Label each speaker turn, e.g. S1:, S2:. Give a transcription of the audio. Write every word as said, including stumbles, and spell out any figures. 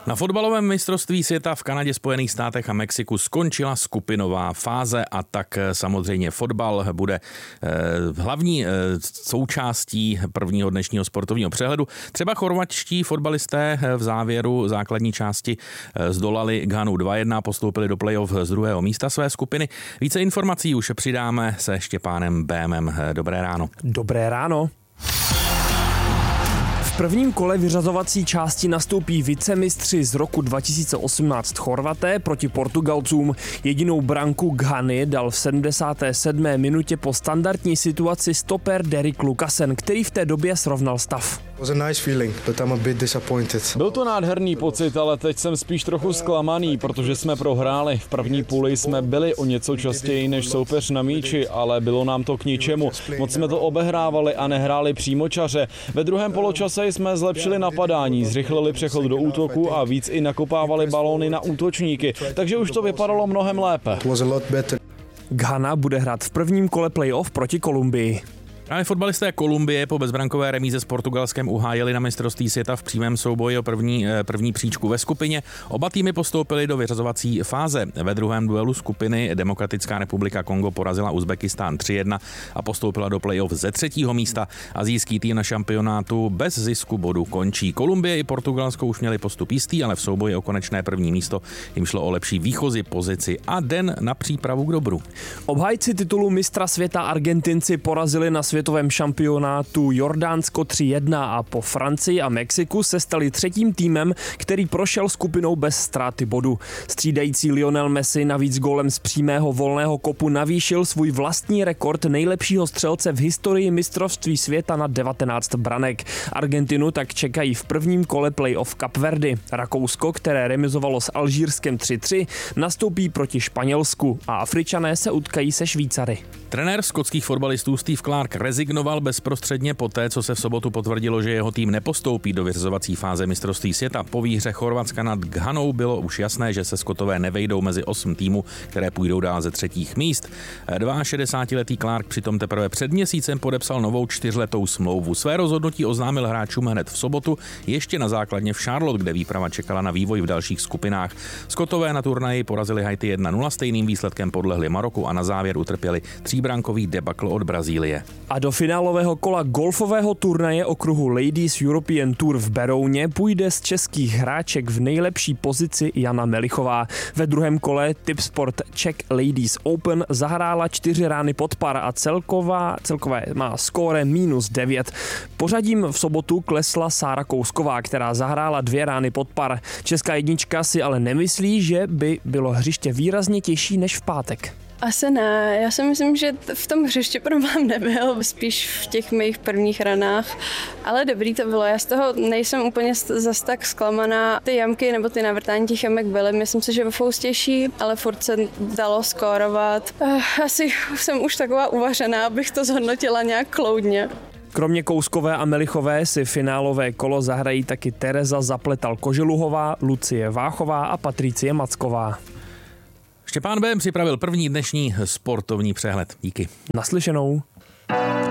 S1: Na fotbalovém mistrovství světa v Kanadě, Spojených státech a Mexiku skončila skupinová fáze a tak samozřejmě fotbal bude hlavní součástí prvního dnešního sportovního přehledu. Třeba chorvatští fotbalisté v závěru základní části zdolali Ghanu dva jedna, postoupili do playoff z druhého místa své skupiny. Více informací už přidáme se Štěpánem Bémem. Dobré ráno.
S2: Dobré ráno. V prvním kole vyřazovací části nastoupí vicemistři z roku dva tisíce osmnáct Chorvaté proti Portugalcům. Jedinou branku Ghany dal v sedmdesáté sedmé minutě po standardní situaci stoper Derek Lucasen, který v té době srovnal stav.
S3: Byl to nádherný pocit, ale teď jsem spíš trochu zklamaný, protože jsme prohráli. V první půli jsme byli o něco častěji než soupeř na míči, ale bylo nám to k ničemu. Moc jsme to obehrávali a nehráli přímočaře. Ve druhém poločase jsme zlepšili napadání, zrychlili přechod do útoku a víc i nakopávali balóny na útočníky, takže už to vypadalo mnohem lépe.
S2: Ghana bude hrát v prvním kole playoff proti Kolumbii.
S1: Právě fotbalisté Kolumbie po bezbrankové remíze s Portugalskem uhájili na mistrovství světa v přímém souboji o první, první příčku ve skupině. Oba týmy postoupily do vyřazovací fáze. Ve druhém duelu skupiny Demokratická republika Kongo porazila Uzbekistán tři jedna a postoupila do playoff ze třetího místa. Asijský tým na šampionátu bez zisku bodu končí. Kolumbie i Portugalsko už měli postup jistý, ale v souboji o konečné první místo jim šlo o lepší výchozí pozici a den na přípravu k dobru.
S2: Obhájci titulu mistra světa Argentinci porazili na světovém šampionátu Jordánsko tři jedna a po Francii a Mexiku se stali třetím týmem, který prošel skupinou bez ztráty bodu. Střídající Lionel Messi navíc gólem z přímého volného kopu navýšil svůj vlastní rekord nejlepšího střelce v historii mistrovství světa na devatenáct branek. Argentinu tak čekají v prvním kole playoff Kapverdy. Rakousko, které remizovalo s Alžírskem tři tři, nastoupí proti Španělsku a Afričané se utkají se Švýcary.
S1: Trenér skotských fotbalistů Steve Clark rezignoval bezprostředně poté, co se v sobotu potvrdilo, že jeho tým nepostoupí do vyřazovací fáze mistrovství světa. Po výhře Chorvatska nad Ghanou bylo už jasné, že se Skotové nevejdou mezi osm týmů, které půjdou dál ze třetích míst. šedesátiletý Clark přitom teprve před měsícem podepsal novou čtyřletou smlouvu. Své rozhodnutí oznámil hráčům hned v sobotu, ještě na základně v Charlotte, kde výprava čekala na vývoj v dalších skupinách. Skotové na turnaji porazili Haiti jedna nula, stejným výsledkem podlehli Maroku a na závěr utrpěli tříbrankový debakl od Brazílie.
S2: A do finálového kola golfového turnaje okruhu Ladies European Tour v Berouně půjde z českých hráček v nejlepší pozici Jana Melichová. Ve druhém kole Tipsport Czech Ladies Open zahrála čtyři rány pod par a celková, celkové má skóre minus devět. Pořadím v sobotu klesla Sára Kousková, která zahrála dvě rány pod par. Česká jednička si ale nemyslí, že by bylo hřiště výrazně těžší než v pátek.
S4: Asi ne, já si myslím, že v tom hřišti problém nebyl, spíš v těch mých prvních ranách, ale dobrý to bylo, já z toho nejsem úplně zas tak zklamaná. Ty jamky nebo ty navrtání těch jamek byly, myslím si, že ve foustější, ale furt se dalo skórovat. Asi jsem už taková uvařená, abych to zhodnotila nějak kloudně.
S2: Kromě Kouskové a Melichové si finálové kolo zahrají taky Tereza Zapletal-Koželuhová, Lucie Váchová a Patricie Macková.
S1: Štěpán Bém připravil první dnešní sportovní přehled. Díky.
S2: Naslyšenou.